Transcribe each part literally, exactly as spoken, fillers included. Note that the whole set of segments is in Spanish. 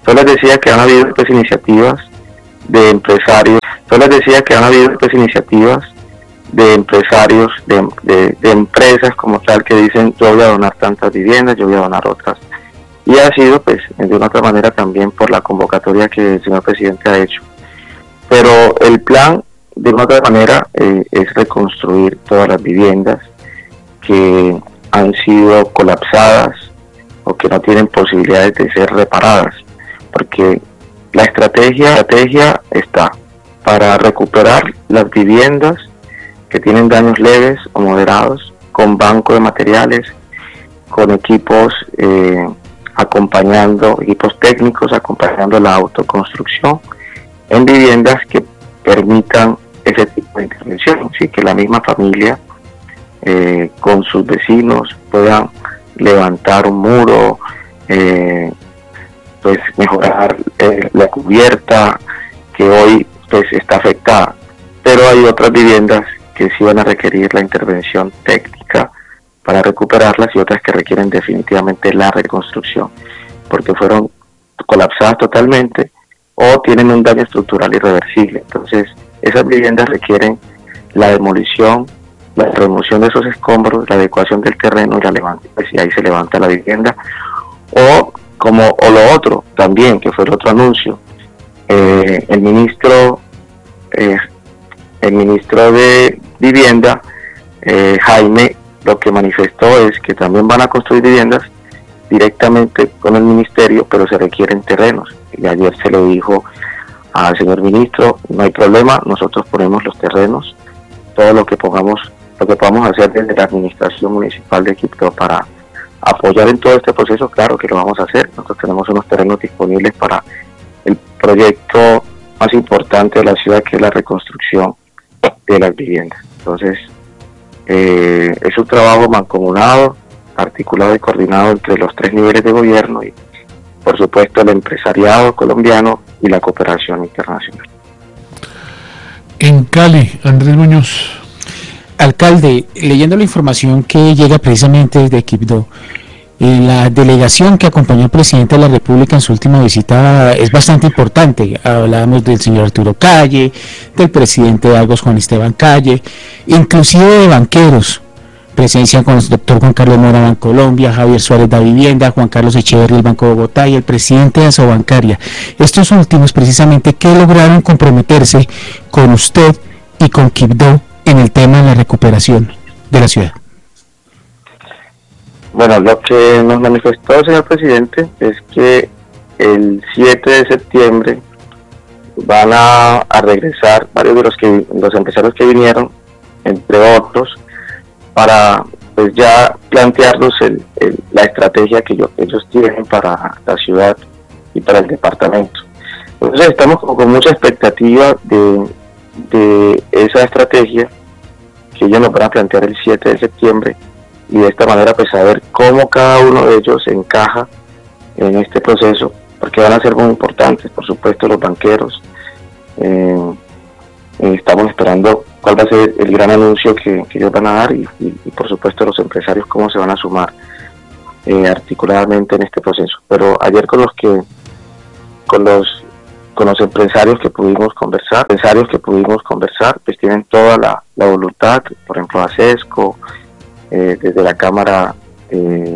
Yo les decía que han habido pues iniciativas de empresarios, yo les decía que han habido pues iniciativas de empresarios, de, de, de empresas como tal que dicen yo voy a donar tantas viviendas, yo voy a donar otras. Y ha sido pues de una otra manera también por la convocatoria que el señor presidente ha hecho. Pero el plan de una otra manera eh, es reconstruir todas las viviendas que han sido colapsadas o que no tienen posibilidades de ser reparadas, porque la estrategia, la estrategia está para recuperar las viviendas que tienen daños leves o moderados, con banco de materiales, con equipos eh, acompañando, equipos técnicos acompañando la autoconstrucción en viviendas que permitan ese tipo de intervención, ¿sí? Que la misma familia eh, con sus vecinos puedan levantar un muro, eh, pues mejorar eh, la cubierta que hoy pues está afectada, pero hay otras viviendas que sí van a requerir la intervención técnica para recuperarlas y otras que requieren definitivamente la reconstrucción porque fueron colapsadas totalmente o tienen un daño estructural irreversible. Entonces esas viviendas requieren la demolición, la remoción de esos escombros, la adecuación del terreno y la levanta, pues, y ahí se levanta la vivienda. O como o lo otro también, que fue el otro anuncio, eh, el ministro eh, el ministro de Vivienda, eh, Jaime, lo que manifestó es que también van a construir viviendas directamente con el ministerio, pero se requieren terrenos. Y ayer se lo dijo al señor ministro, no hay problema, nosotros ponemos los terrenos, todo lo que pongamos, lo que podamos hacer desde la administración municipal de Quibdó para apoyar en todo este proceso, claro que lo vamos a hacer. Nosotros tenemos unos terrenos disponibles para el proyecto más importante de la ciudad, que es la reconstrucción de las viviendas. Entonces, eh, es un trabajo mancomunado, articulado y coordinado entre los tres niveles de gobierno y, por supuesto, el empresariado colombiano y la cooperación internacional. En Cali, Andrés Muñoz. Alcalde, leyendo la información que llega precisamente desde Quibdó, eh, la delegación que acompañó al presidente de la República en su última visita es bastante importante. Hablábamos del señor Arturo Calle, del presidente de Agos, Juan Esteban Calle, inclusive de banqueros. Presencia con el doctor Juan Carlos Mora, Bancolombia, Javier Suárez da Vivienda, Juan Carlos Echeverri, el Banco de Bogotá, y el presidente de Asobancaria. Estos últimos, precisamente, ¿qué lograron comprometerse con usted y con Quibdó en el tema de la recuperación de la ciudad? Bueno, lo que nos manifestó el señor presidente es que el siete de septiembre van a, a regresar varios de los que los empresarios que vinieron, entre otros, para pues ya plantearnos el, el, la estrategia que yo, ellos tienen para la ciudad y para el departamento. Entonces estamos como con mucha expectativa de, de esa estrategia que ellos nos van a plantear el siete de septiembre, y de esta manera pues saber cómo cada uno de ellos encaja en este proceso, porque van a ser muy importantes, por supuesto, los banqueros. Eh, eh, estamos esperando cuál va a ser el gran anuncio que, que ellos van a dar y, y, y por supuesto los empresarios cómo se van a sumar eh, articuladamente en este proceso. Pero ayer con los que con los con los empresarios que pudimos conversar, empresarios que pudimos conversar, pues tienen toda la, la voluntad, por ejemplo ASESCO, eh, desde la Cámara eh,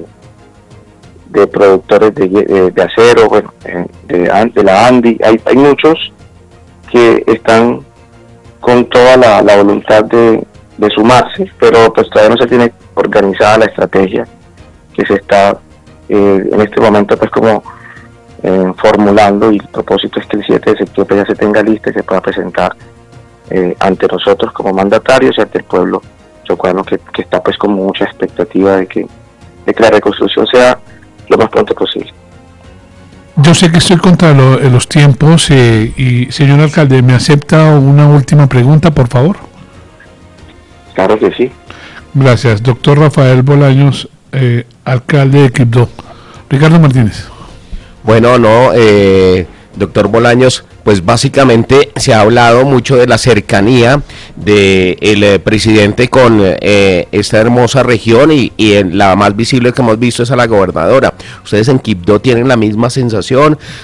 de Productores de, de, de Acero, bueno, eh, de, de la ANDI, hay, hay muchos que están con toda la, la voluntad de, de sumarse, pero pues todavía no se tiene organizada la estrategia que se está eh, en este momento pues como eh, formulando, y el propósito es que el siete de septiembre ya se tenga lista y se pueda presentar eh, ante nosotros como mandatarios y ante el pueblo chocuano que, que está pues con mucha expectativa de que, de que la reconstrucción sea lo más pronto posible. Yo sé que estoy contra lo, los tiempos eh, y, señor alcalde, ¿me acepta una última pregunta, por favor? Claro que sí. Gracias. Doctor Rafael Bolaños, eh, alcalde de Quibdó. Ricardo Martínez. Bueno, no, eh, doctor Bolaños, pues básicamente se ha hablado mucho de la cercanía del eh, presidente con eh, esta hermosa región y, y en la más visible que hemos visto es a la gobernadora. ¿Ustedes en Quibdó tienen la misma sensación?